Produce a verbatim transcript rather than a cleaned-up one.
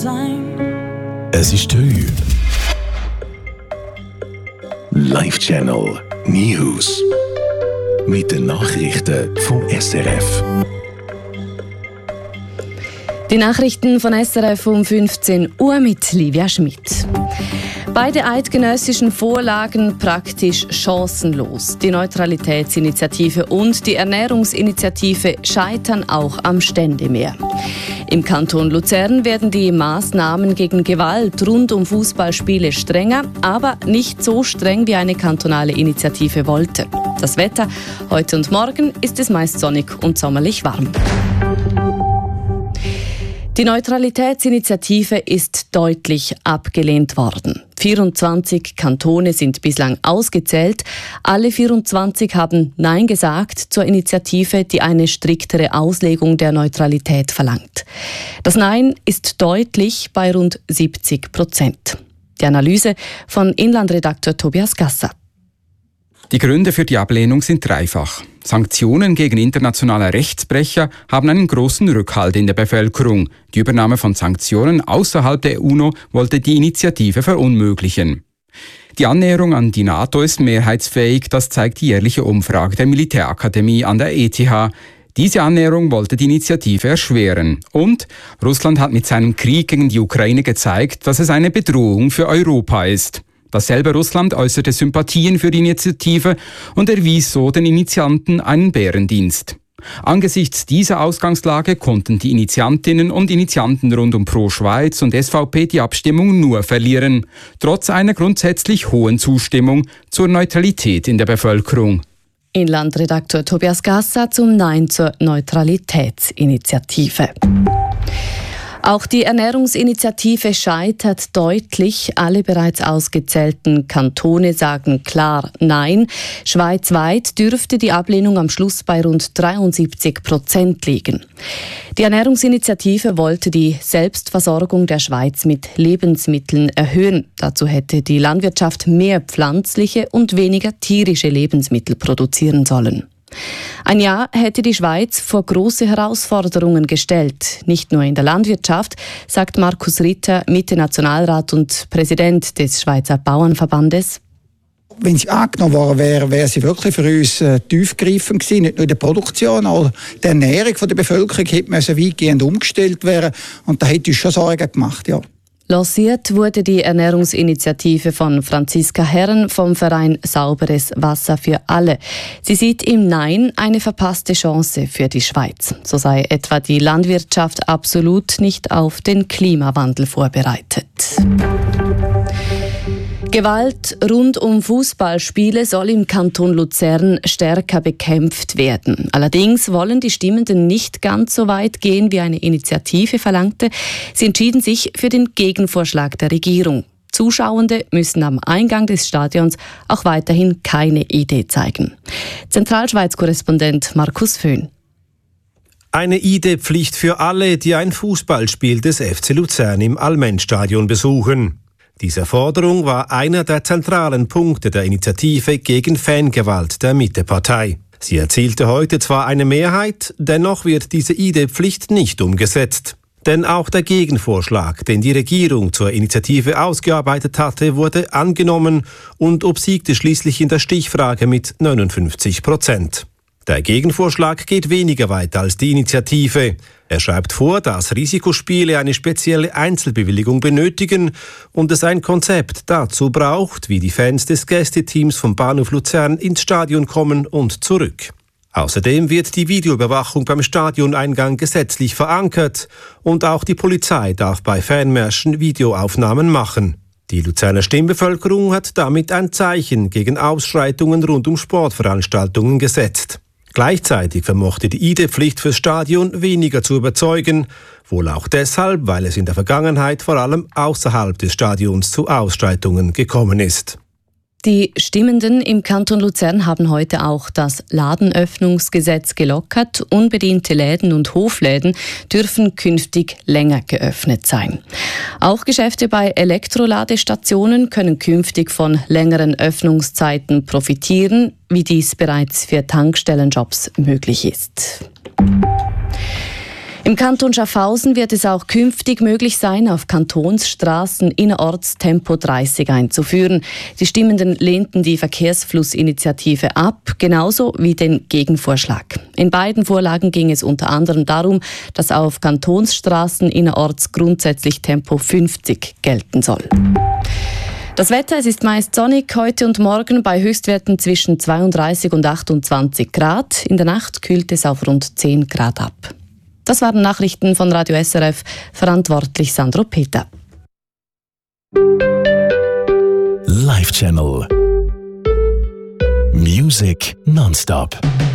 sein. Es ist drei. Live Channel News. Mit den Nachrichten vom S R F. Die Nachrichten von S R F um fünfzehn Uhr mit Livia Schmidt. Beide eidgenössischen Vorlagen praktisch chancenlos. Die Neutralitätsinitiative und die Ernährungsinitiative scheitern auch am Ständemeer. Im Kanton Luzern werden die Maßnahmen gegen Gewalt rund um Fußballspiele strenger, aber nicht so streng, wie eine kantonale Initiative wollte. Das Wetter heute und morgen ist es meist sonnig und sommerlich warm. Die Neutralitätsinitiative ist deutlich abgelehnt worden. vierundzwanzig Kantone sind bislang ausgezählt. Alle vierundzwanzig haben Nein gesagt zur Initiative, die eine striktere Auslegung der Neutralität verlangt. Das Nein ist deutlich bei rund siebzig Prozent. Die Analyse von Inlandredakteur Tobias Gasser. Die Gründe für die Ablehnung sind dreifach. Sanktionen gegen internationale Rechtsbrecher haben einen großen Rückhalt in der Bevölkerung. Die Übernahme von Sanktionen außerhalb der UNO wollte die Initiative verunmöglichen. Die Annäherung an die NATO ist mehrheitsfähig, das zeigt die jährliche Umfrage der Militärakademie an der E T H. Diese Annäherung wollte die Initiative erschweren. Und Russland hat mit seinem Krieg gegen die Ukraine gezeigt, dass es eine Bedrohung für Europa ist. Dasselbe Russland äußerte Sympathien für die Initiative und erwies so den Initianten einen Bärendienst. Angesichts dieser Ausgangslage konnten die Initiantinnen und Initianten rund um Pro Schweiz und S V P die Abstimmung nur verlieren, trotz einer grundsätzlich hohen Zustimmung zur Neutralität in der Bevölkerung. Inlandredakteur Tobias Gasser zum Nein zur Neutralitätsinitiative. Auch die Ernährungsinitiative scheitert deutlich. Alle bereits ausgezählten Kantone sagen klar Nein. Schweizweit dürfte die Ablehnung am Schluss bei rund dreiundsiebzig Prozent liegen. Die Ernährungsinitiative wollte die Selbstversorgung der Schweiz mit Lebensmitteln erhöhen. Dazu hätte die Landwirtschaft mehr pflanzliche und weniger tierische Lebensmittel produzieren sollen. Ein Jahr hätte die Schweiz vor große Herausforderungen gestellt. Nicht nur in der Landwirtschaft, sagt Markus Ritter, Mitte-Nationalrat und Präsident des Schweizer Bauernverbandes. Wenn sie angenommen worden wäre, wäre sie wirklich für uns äh, tiefgreifend gewesen. Nicht nur in der Produktion, auch die Ernährung der Bevölkerung hätte müssen weitgehend umgestellt werden. Und da hätte uns schon Sorgen gemacht, ja. Lanciert wurde die Ernährungsinitiative von Franziska Herren vom Verein Sauberes Wasser für alle. Sie sieht im Nein eine verpasste Chance für die Schweiz. So sei etwa die Landwirtschaft absolut nicht auf den Klimawandel vorbereitet. Gewalt rund um Fußballspiele soll im Kanton Luzern stärker bekämpft werden. Allerdings wollen die Stimmenden nicht ganz so weit gehen, wie eine Initiative verlangte. Sie entschieden sich für den Gegenvorschlag der Regierung. Zuschauende müssen am Eingang des Stadions auch weiterhin keine I D zeigen. Zentralschweiz-Korrespondent Markus Föhn. Eine I D-Pflicht für alle, die ein Fußballspiel des F C Luzern im Allmend-Stadion besuchen. Diese Forderung war einer der zentralen Punkte der Initiative gegen Fangewalt der Mittepartei. Sie erzielte heute zwar eine Mehrheit, dennoch wird diese I D-Pflicht nicht umgesetzt. Denn auch der Gegenvorschlag, den die Regierung zur Initiative ausgearbeitet hatte, wurde angenommen und obsiegte schließlich in der Stichfrage mit neunundfünfzig Prozent. Der Gegenvorschlag geht weniger weit als die Initiative. Er schreibt vor, dass Risikospiele eine spezielle Einzelbewilligung benötigen und es ein Konzept dazu braucht, wie die Fans des Gästeteams vom Bahnhof Luzern ins Stadion kommen und zurück. Außerdem wird die Videoüberwachung beim Stadioneingang gesetzlich verankert und auch die Polizei darf bei Fanmärschen Videoaufnahmen machen. Die Luzerner Stimmbevölkerung hat damit ein Zeichen gegen Ausschreitungen rund um Sportveranstaltungen gesetzt. Gleichzeitig vermochte die I D-Pflicht fürs Stadion weniger zu überzeugen, wohl auch deshalb, weil es in der Vergangenheit vor allem außerhalb des Stadions zu Ausschreitungen gekommen ist. Die Stimmenden im Kanton Luzern haben heute auch das Ladenöffnungsgesetz gelockert. Unbediente Läden und Hofläden dürfen künftig länger geöffnet sein. Auch Geschäfte bei Elektroladestationen können künftig von längeren Öffnungszeiten profitieren, wie dies bereits für Tankstellenjobs möglich ist. Im Kanton Schaffhausen wird es auch künftig möglich sein, auf Kantonsstraßen innerorts Tempo dreißig einzuführen. Die Stimmenden lehnten die Verkehrsflussinitiative ab, genauso wie den Gegenvorschlag. In beiden Vorlagen ging es unter anderem darum, dass auf Kantonsstraßen innerorts grundsätzlich Tempo fünfzig gelten soll. Das Wetter, es ist meist sonnig heute und morgen bei Höchstwerten zwischen zweiunddreißig und achtundzwanzig Grad. In der Nacht kühlt es auf rund zehn Grad ab. Das waren Nachrichten von Radio S R F, verantwortlich Sandro Peter. Live Channel. Music nonstop.